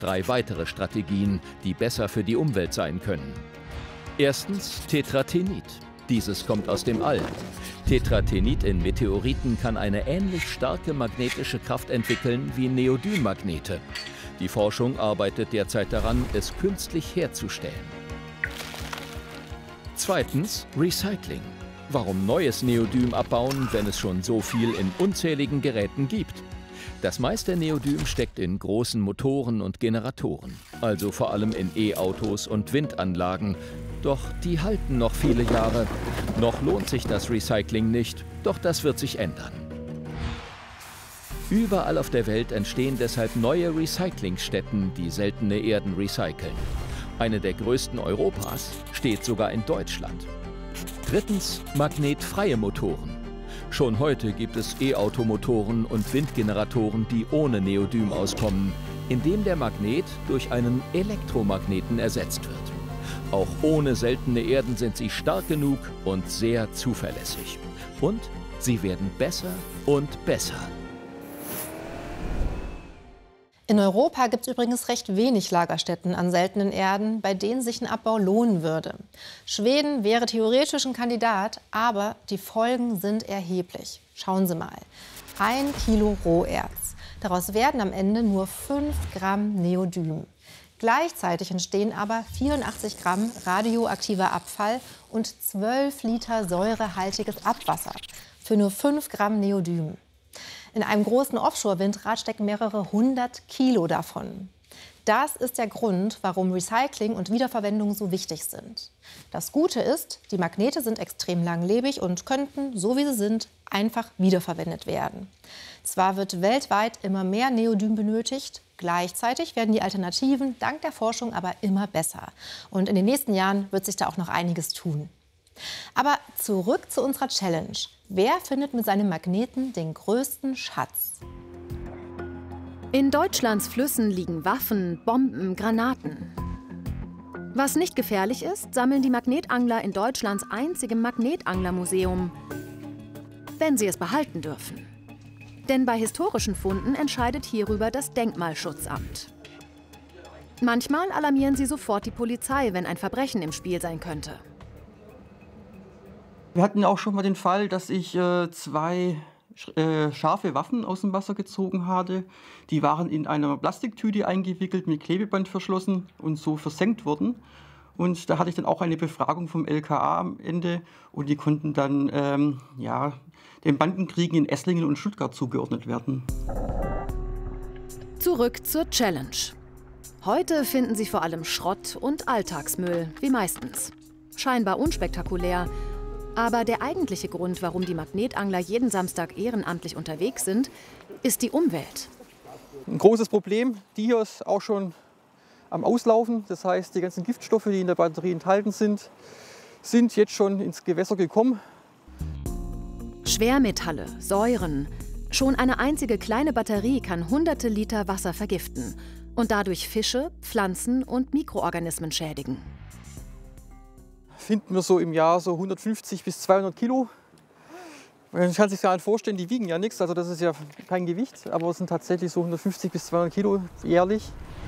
3 weitere Strategien, die besser für die Umwelt sein können. Erstens Tetratenit. Dieses kommt aus dem All. Tetratenit in Meteoriten kann eine ähnlich starke magnetische Kraft entwickeln wie Neodym-Magnete. Die Forschung arbeitet derzeit daran, es künstlich herzustellen. Zweitens Recycling. Warum neues Neodym abbauen, wenn es schon so viel in unzähligen Geräten gibt? Das meiste Neodym steckt in großen Motoren und Generatoren, also vor allem in E-Autos und Windanlagen. Doch die halten noch viele Jahre. Noch lohnt sich das Recycling nicht, doch das wird sich ändern. Überall auf der Welt entstehen deshalb neue Recyclingstätten, die seltene Erden recyceln. Eine der größten Europas steht sogar in Deutschland. Drittens magnetfreie Motoren. Schon heute gibt es E-Automotoren und Windgeneratoren, die ohne Neodym auskommen, indem der Magnet durch einen Elektromagneten ersetzt wird. Auch ohne seltene Erden sind sie stark genug und sehr zuverlässig. Und sie werden besser und besser. In Europa gibt es übrigens recht wenig Lagerstätten an seltenen Erden, bei denen sich ein Abbau lohnen würde. Schweden wäre theoretisch ein Kandidat, aber die Folgen sind erheblich. Schauen Sie mal. 1 Kilo Roherz. Daraus werden am Ende nur 5 Gramm Neodym. Gleichzeitig entstehen aber 84 Gramm radioaktiver Abfall und 12 Liter säurehaltiges Abwasser für nur 5 Gramm Neodym. In einem großen Offshore-Windrad stecken mehrere 100 Kilo davon. Das ist der Grund, warum Recycling und Wiederverwendung so wichtig sind. Das Gute ist, die Magnete sind extrem langlebig und könnten, so wie sie sind, einfach wiederverwendet werden. Zwar wird weltweit immer mehr Neodym benötigt, gleichzeitig werden die Alternativen dank der Forschung aber immer besser. Und in den nächsten Jahren wird sich da auch noch einiges tun. Aber zurück zu unserer Challenge. Wer findet mit seinem Magneten den größten Schatz? In Deutschlands Flüssen liegen Waffen, Bomben, Granaten. Was nicht gefährlich ist, sammeln die Magnetangler in Deutschlands einzigem Magnetanglermuseum, wenn sie es behalten dürfen. Denn bei historischen Funden entscheidet hierüber das Denkmalschutzamt. Manchmal alarmieren sie sofort die Polizei, wenn ein Verbrechen im Spiel sein könnte. Wir hatten auch schon mal den Fall, dass ich 2 scharfe Waffen aus dem Wasser gezogen hatte. Die waren in einer Plastiktüte eingewickelt, mit Klebeband verschlossen und so versenkt worden. Und da hatte ich dann auch eine Befragung vom LKA am Ende und die konnten dann den Bandenkriegen in Esslingen und Stuttgart zugeordnet werden. Zurück zur Challenge. Heute finden Sie vor allem Schrott und Alltagsmüll, wie meistens. Scheinbar unspektakulär. Aber der eigentliche Grund, warum die Magnetangler jeden Samstag ehrenamtlich unterwegs sind, ist die Umwelt. Ein großes Problem, die hier ist auch schon am Auslaufen. Das heißt, die ganzen Giftstoffe, die in der Batterie enthalten sind, sind jetzt schon ins Gewässer gekommen. Schwermetalle, Säuren. Schon eine einzige kleine Batterie kann hunderte Liter Wasser vergiften und dadurch Fische, Pflanzen und Mikroorganismen schädigen. Finden wir so im Jahr so 150 bis 200 Kilo. Man kann sich gar nicht vorstellen, die wiegen ja nichts, also das ist ja kein Gewicht, aber es sind tatsächlich so 150 bis 200 Kilo jährlich.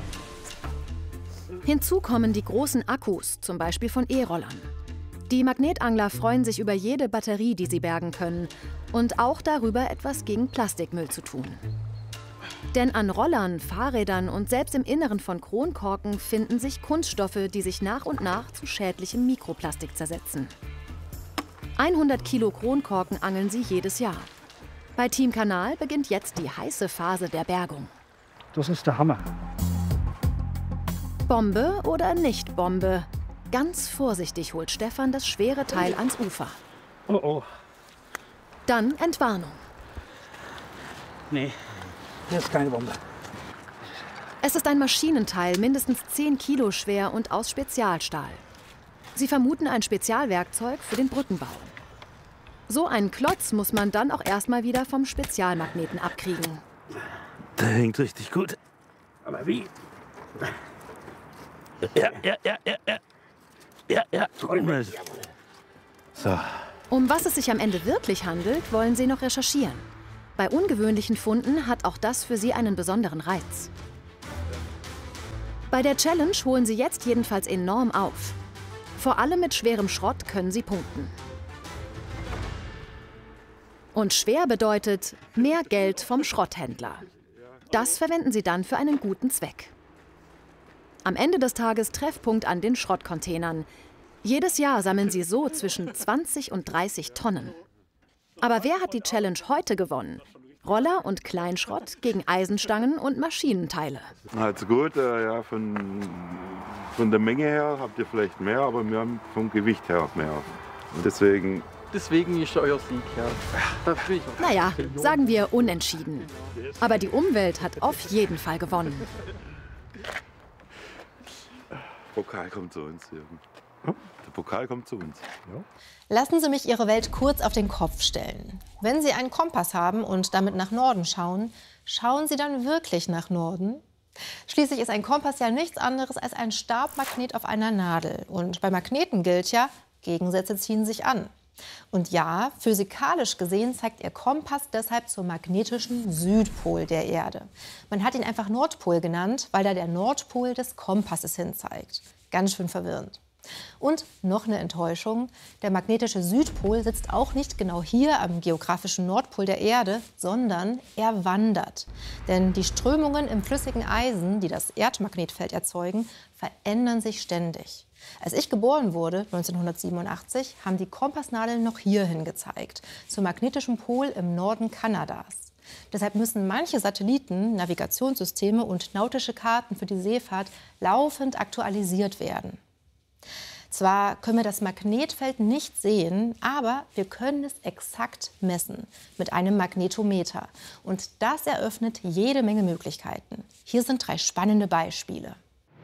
Hinzu kommen die großen Akkus, zum Beispiel von E-Rollern. Die Magnetangler freuen sich über jede Batterie, die sie bergen können und auch darüber, etwas gegen Plastikmüll zu tun. Denn an Rollern, Fahrrädern und selbst im Inneren von Kronkorken finden sich Kunststoffe, die sich nach und nach zu schädlichem Mikroplastik zersetzen. 100 Kilo Kronkorken angeln sie jedes Jahr. Bei Team Kanal beginnt jetzt die heiße Phase der Bergung. Das ist der Hammer. Bombe oder nicht Bombe? Ganz vorsichtig holt Stefan das schwere Teil ans Ufer. Oh oh. Dann Entwarnung. Nee, das ist keine Bombe. Es ist ein Maschinenteil, mindestens 10 Kilo schwer und aus Spezialstahl. Sie vermuten ein Spezialwerkzeug für den Brückenbau. So einen Klotz muss man dann auch erstmal wieder vom Spezialmagneten abkriegen. Der hängt richtig gut. Aber wie? Ja. So. Um was es sich am Ende wirklich handelt, wollen sie noch recherchieren. Bei ungewöhnlichen Funden hat auch das für sie einen besonderen Reiz. Bei der Challenge holen sie jetzt jedenfalls enorm auf. Vor allem mit schwerem Schrott können sie punkten. Und schwer bedeutet mehr Geld vom Schrotthändler. Das verwenden sie dann für einen guten Zweck. Am Ende des Tages Treffpunkt an den Schrottcontainern. Jedes Jahr sammeln sie so zwischen 20 und 30 Tonnen. Aber wer hat die Challenge heute gewonnen? Roller und Kleinschrott gegen Eisenstangen und Maschinenteile. Also gut, ja, von der Menge her habt ihr vielleicht mehr, aber wir haben vom Gewicht her mehr. Und deswegen ist euer Sieg, ja. Naja, sagen wir unentschieden. Aber die Umwelt hat auf jeden Fall gewonnen. Pokal kommt zu uns. Der Pokal kommt zu uns. Ja. Lassen Sie mich Ihre Welt kurz auf den Kopf stellen. Wenn Sie einen Kompass haben und damit nach Norden schauen, schauen Sie dann wirklich nach Norden? Schließlich ist ein Kompass ja nichts anderes als ein Stabmagnet auf einer Nadel. Und bei Magneten gilt ja, Gegensätze ziehen sich an. Und ja, physikalisch gesehen zeigt Ihr Kompass deshalb zum magnetischen Südpol der Erde. Man hat ihn einfach Nordpol genannt, weil da der Nordpol des Kompasses hinzeigt. Ganz schön verwirrend. Und noch eine Enttäuschung, der magnetische Südpol sitzt auch nicht genau hier am geografischen Nordpol der Erde, sondern er wandert. Denn die Strömungen im flüssigen Eisen, die das Erdmagnetfeld erzeugen, verändern sich ständig. Als ich geboren wurde, 1987, haben die Kompassnadeln noch hierhin gezeigt, zum magnetischen Pol im Norden Kanadas. Deshalb müssen manche Satelliten, Navigationssysteme und nautische Karten für die Seefahrt laufend aktualisiert werden. Zwar können wir das Magnetfeld nicht sehen, aber wir können es exakt messen mit einem Magnetometer. Und das eröffnet jede Menge Möglichkeiten. Hier sind 3 spannende Beispiele.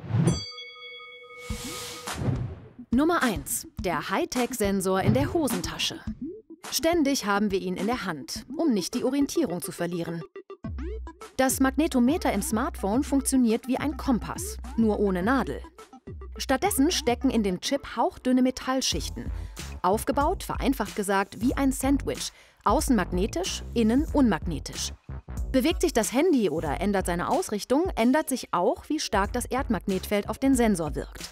Nummer 1. Der Hightech-Sensor in der Hosentasche. Ständig haben wir ihn in der Hand, um nicht die Orientierung zu verlieren. Das Magnetometer im Smartphone funktioniert wie ein Kompass, nur ohne Nadel. Stattdessen stecken in dem Chip hauchdünne Metallschichten. Aufgebaut, vereinfacht gesagt, wie ein Sandwich. Außen magnetisch, innen unmagnetisch. Bewegt sich das Handy oder ändert seine Ausrichtung, ändert sich auch, wie stark das Erdmagnetfeld auf den Sensor wirkt.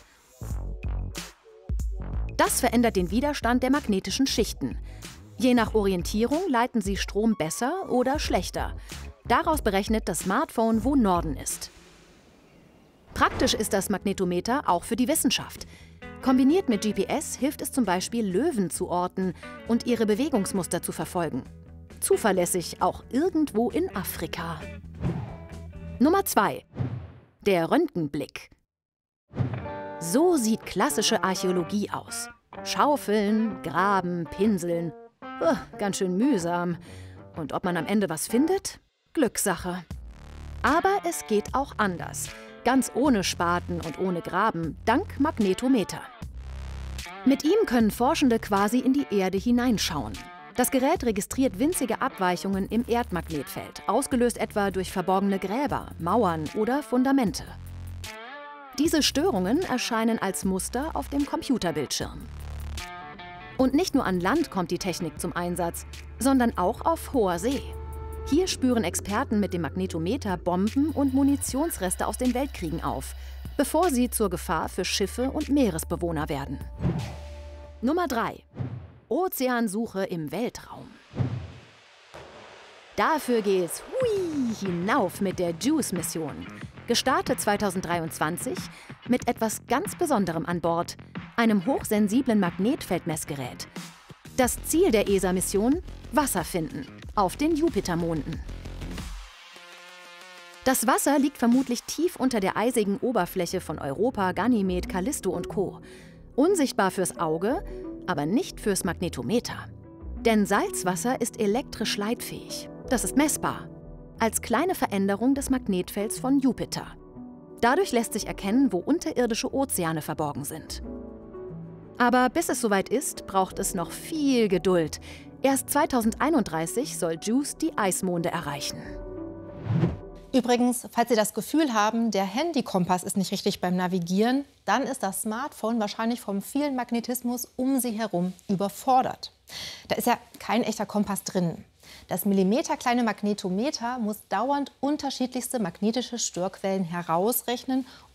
Das verändert den Widerstand der magnetischen Schichten. Je nach Orientierung leiten sie Strom besser oder schlechter. Daraus berechnet das Smartphone, wo Norden ist. Praktisch ist das Magnetometer auch für die Wissenschaft. Kombiniert mit GPS hilft es zum Beispiel, Löwen zu orten und ihre Bewegungsmuster zu verfolgen. Zuverlässig auch irgendwo in Afrika. Nummer 2. Der Röntgenblick. So sieht klassische Archäologie aus. Schaufeln, graben, pinseln. Ganz schön mühsam. Und ob man am Ende was findet? Glückssache. Aber es geht auch anders. Ganz ohne Spaten und ohne Graben, dank Magnetometer. Mit ihm können Forschende quasi in die Erde hineinschauen. Das Gerät registriert winzige Abweichungen im Erdmagnetfeld, ausgelöst etwa durch verborgene Gräber, Mauern oder Fundamente. Diese Störungen erscheinen als Muster auf dem Computerbildschirm. Und nicht nur an Land kommt die Technik zum Einsatz, sondern auch auf hoher See. Hier spüren Experten mit dem Magnetometer Bomben und Munitionsreste aus den Weltkriegen auf, bevor sie zur Gefahr für Schiffe und Meeresbewohner werden. Nummer 3. Ozeansuche im Weltraum. Dafür geht's hinauf mit der JUICE-Mission. Gestartet 2023 mit etwas ganz Besonderem an Bord, einem hochsensiblen Magnetfeldmessgerät. Das Ziel der ESA-Mission: Wasser finden auf den Jupitermonden. Das Wasser liegt vermutlich tief unter der eisigen Oberfläche von Europa, Ganymed, Callisto und Co. Unsichtbar fürs Auge, aber nicht fürs Magnetometer. Denn Salzwasser ist elektrisch leitfähig. Das ist messbar. Als kleine Veränderung des Magnetfelds von Jupiter. Dadurch lässt sich erkennen, wo unterirdische Ozeane verborgen sind. Aber bis es soweit ist, braucht es noch viel Geduld. Erst 2031 soll JUICE die Eismonde erreichen. Übrigens, falls Sie das Gefühl haben, der Handykompass ist nicht richtig beim Navigieren, dann ist das Smartphone wahrscheinlich vom vielen Magnetismus um Sie herum überfordert. Da ist ja kein echter Kompass drin. Das millimeterkleine Magnetometer muss dauernd unterschiedlichste magnetische Störquellen herausrechnen